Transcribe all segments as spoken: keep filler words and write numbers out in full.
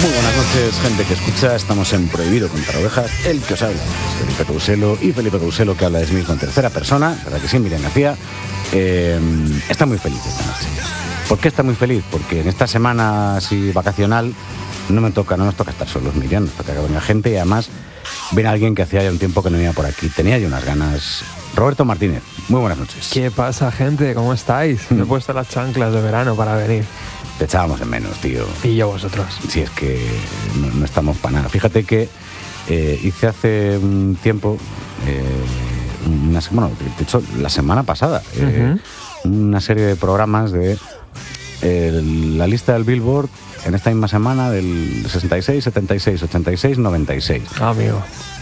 Muy buenas noches, gente que escucha. Estamos en Prohibido Contar Ovejas. El que os habla es Felipe Couselo, y Felipe Couselo, que habla de sí mismo en tercera persona, ¿verdad que sí, Miriam García? Eh, está muy feliz esta noche. ¿Por qué está muy feliz? Porque en esta semana así vacacional no me toca, no nos toca estar solos, Miriam, nos toca que venga gente, y además viene alguien que hacía ya un tiempo que no venía por aquí. Tenía yo unas ganas. Roberto Martínez, muy buenas noches. ¿Qué pasa, gente? ¿Cómo estáis? Me he puesto las chanclas de verano para venir. Te echábamos en menos, tío. Y yo vosotros. Si es que no, no estamos para nada. Fíjate que eh, hice hace un tiempo, eh, una, bueno, de hecho, la semana pasada, eh, uh-huh. una serie de programas de eh, la lista del Billboard en esta misma semana del sesenta y seis, setenta y seis, ochenta y seis, noventa y seis. Ah, amigo.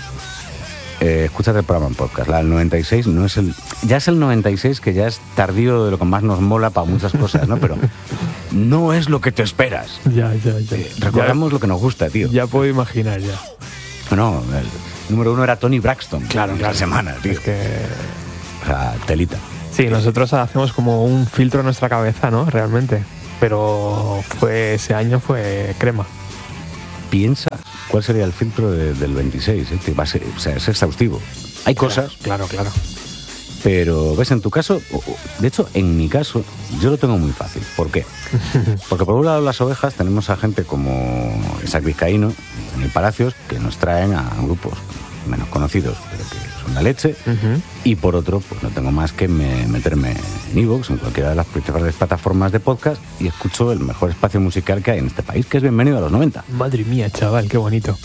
Eh, escúchate el programa en podcast. La del noventa y seis no es el... Ya es el noventa y seis, que ya es tardío de lo que más nos mola para muchas cosas, ¿no? Pero no es lo que te esperas. Ya, ya, ya. Eh, recordamos ya, lo que nos gusta, tío. Ya puedo imaginar, ya. No, el número uno era Tony Braxton. Claro, claro. La semana, tío. Es que... O sea, telita. Sí, nosotros hacemos como un filtro en nuestra cabeza, ¿no? Realmente. Pero fue ese año fue crema. Piensa cuál sería el filtro de, del veintiséis, ¿eh? Que va a ser, o sea, es exhaustivo. Hay claro, cosas, claro, claro. Pero ves, en tu caso, de hecho, en mi caso, yo lo tengo muy fácil. ¿Por qué? Porque por un lado, las ovejas, tenemos a gente como Isaac Vizcaíno en el Palacios, que nos traen a grupos menos conocidos, pero que son la leche. Uh-huh. Y por otro, pues no tengo más que me, meterme en iVoox, en cualquiera de las principales plataformas de podcast, y escucho el mejor espacio musical que hay en este país, que es Bienvenido a los noventa. Madre mía, chaval, qué bonito.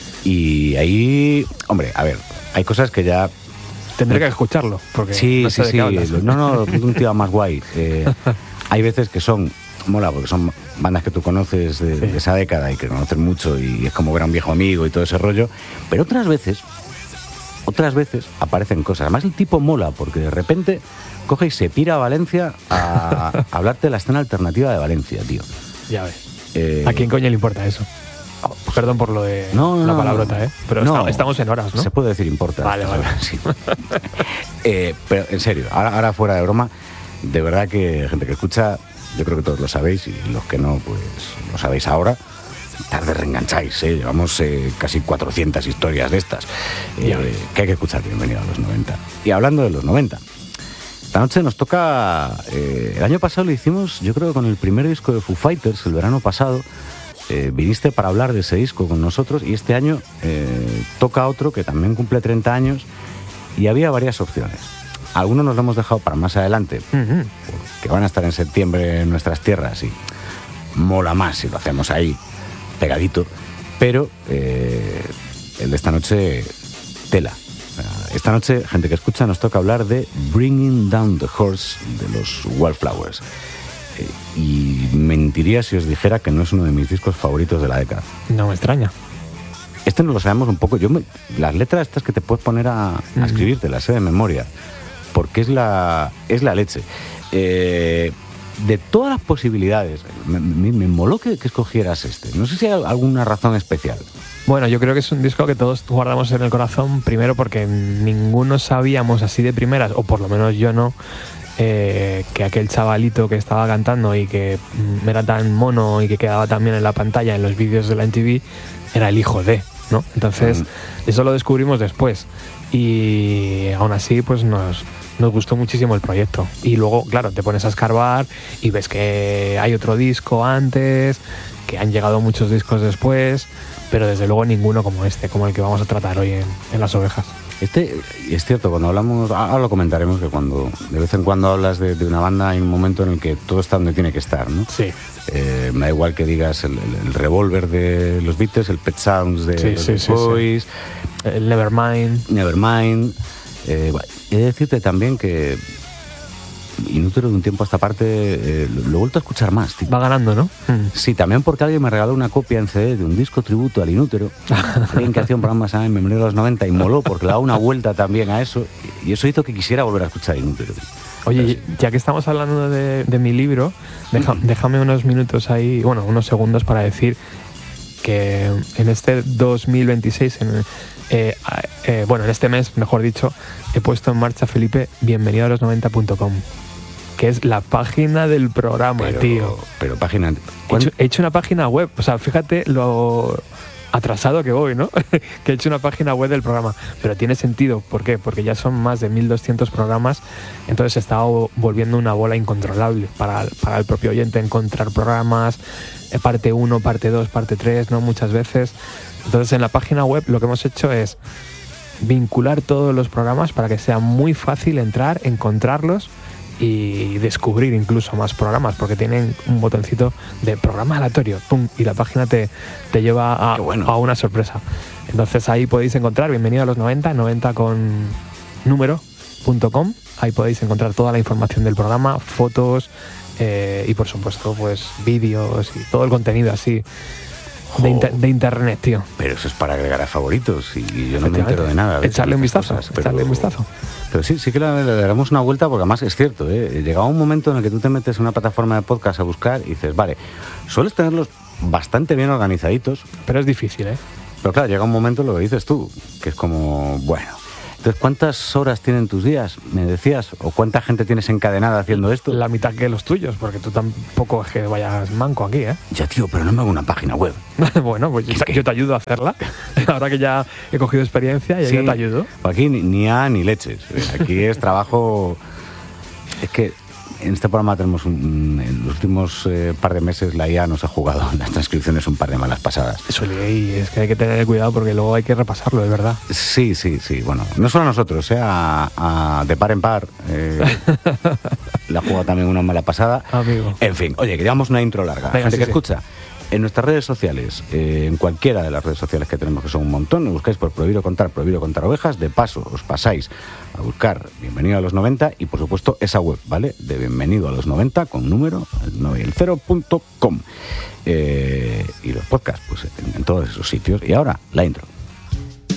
Y ahí, hombre, a ver, hay cosas que ya... Tendré que escucharlo, porque sí, no sé sí, de qué sí. hablas. No, no, un tío más guay. Eh, hay veces que son, mola, porque son bandas que tú conoces de, sí. de esa década y que conoces mucho, y es como ver a un viejo amigo y todo ese rollo. Pero otras veces, otras veces aparecen cosas. Además, el tipo mola, porque de repente coge y se pira a Valencia a, a hablarte de la escena alternativa de Valencia, tío. Ya ves. Eh, ¿A quién coño le importa eso? Oh, pues, perdón por lo de no, no, la palabrota, no, ¿eh? Pero no, está, estamos en horas, ¿no? Se puede decir importa. Vale, vale. Horas, sí. eh, pero en serio, ahora, ahora fuera de broma, de verdad que gente que escucha, yo creo que todos lo sabéis, y los que no, pues lo sabéis ahora. Tarde reengancháis, ¿eh? Llevamos eh, casi cuatrocientas historias de estas, eh, que hay que escuchar. Bienvenido a los noventa. Y hablando de los noventa, esta noche nos toca... Eh, el año pasado lo hicimos, yo creo, con el primer disco de Foo Fighters, el verano pasado. Eh, viniste para hablar de ese disco con nosotros, y este año eh, toca otro que también cumple treinta años, y había varias opciones. Algunos nos lo hemos dejado para más adelante, uh-huh. que van a estar en septiembre en nuestras tierras, y mola más si lo hacemos ahí, pegadito, pero eh, el de esta noche, tela. Esta noche, gente que escucha, nos toca hablar de Bringing Down the Horse de los Wallflowers. Y mentiría si os dijera que no es uno de mis discos favoritos de la década. No me extraña. Este nos lo sabemos un poco. Yo me, las letras estas que te puedes poner a, a escribirte, las sé de memoria, porque es la, es la leche. Eh, de todas las posibilidades, me, me, me moló que, que escogieras este. No sé si hay alguna razón especial. Bueno, yo creo que es un disco que todos guardamos en el corazón, primero porque ninguno sabíamos así de primeras, o por lo menos yo no, Eh, que aquel chavalito que estaba cantando y que mm, era tan mono y que quedaba también en la pantalla en los vídeos de la M T V era el hijo de, ¿no? Entonces, mm. eso lo descubrimos después, y aún así pues nos, nos gustó muchísimo el proyecto. Y luego, claro, te pones a escarbar y ves que hay otro disco antes, que han llegado muchos discos después, pero desde luego ninguno como este, como el que vamos a tratar hoy en, en Las Ovejas. Este, es cierto, cuando hablamos, ahora lo comentaremos, que cuando de vez en cuando hablas de, de una banda, hay un momento en el que todo está donde tiene que estar, ¿no? Sí. Eh, me da igual que digas el, el, el Revolver de los Beatles, el Pet Sounds de sí, los sí, sí, Boys, sí. el Nevermind. Nevermind. Eh, bueno, he de decirte también que Inútero, de un tiempo a esta parte, eh, lo, lo he vuelto a escuchar más, tío. Va ganando, ¿no? Mm. Sí, también porque alguien me regaló una copia en C D de un disco tributo al Inútero. Alguien que hacía un programa en Bienvenido a los noventa, y moló porque le daba una vuelta también a eso, y eso hizo que quisiera volver a escuchar Inútero. Oye, sí. Ya que estamos hablando de, de mi libro, deja, déjame unos minutos ahí, bueno, unos segundos para decir que en este dos mil veintiséis, en, eh, eh, bueno, en este mes, mejor dicho, he puesto en marcha, Felipe, bienvenido a los noventa punto com. que es la página del programa, pero, tío. Pero página... He hecho, he hecho una página web, o sea, fíjate lo atrasado que voy, ¿no? Que he hecho una página web del programa, pero tiene sentido. ¿Por qué? Porque ya son más de mil doscientos programas, entonces se está volviendo una bola incontrolable para, para el propio oyente encontrar programas, parte uno, parte dos, parte tres, ¿no? Muchas veces. Entonces en la página web lo que hemos hecho es vincular todos los programas para que sea muy fácil entrar, encontrarlos y descubrir incluso más programas, porque tienen un botoncito de programa aleatorio, pum, y la página te, te lleva a, bueno. a una sorpresa. Entonces ahí podéis encontrar, bienvenido a los noventa, noventa con número punto com, ahí podéis encontrar toda la información del programa, fotos eh, y por supuesto pues vídeos y todo el contenido así de, inter, de internet, tío. Pero eso es para agregar a favoritos y yo no me entero de nada. De echarle un vistazo, cosas, pero, echarle un vistazo. Pero sí, sí que le, le daremos una vuelta porque además es cierto, ¿eh? Llegaba un momento en el que tú te metes en una plataforma de podcast a buscar y dices, vale, sueles tenerlos bastante bien organizaditos. Pero es difícil, ¿eh? Pero claro, llega un momento, lo que dices tú, que es como, bueno... Entonces, ¿cuántas horas tienen tus días? Me decías, o cuánta gente tienes encadenada haciendo esto. La mitad que los tuyos, porque tú tampoco es que vayas manco aquí, ¿eh? Ya, tío, pero no me hago una página web. Bueno, pues yo, yo te ayudo a hacerla. Ahora que ya he cogido experiencia, ya sí, yo te ayudo. Aquí ni, ni A ni leches. Aquí es trabajo... Es que en este programa tenemos un, en los últimos eh, par de meses la I A nos ha jugado en las transcripciones un par de malas pasadas. Eso, y es que hay que tener cuidado porque luego hay que repasarlo, es verdad. Sí, sí, sí. Bueno, no solo a nosotros, eh, a, a, de par en par. Eh, la ha jugado también una mala pasada. Amigo. En fin, oye, que llevamos una intro larga. Venga, gente sí, que sí. escucha. En nuestras redes sociales, eh, en cualquiera de las redes sociales que tenemos, que son un montón, nos buscáis por Prohibido Contar, Prohibido Contar Ovejas. De paso, os pasáis a buscar Bienvenido a los noventa y, por supuesto, esa web, ¿vale? De Bienvenido a los noventa, con número, el nueve y el cero punto com. Eh, y los podcasts, pues en, en todos esos sitios. Y ahora, la intro.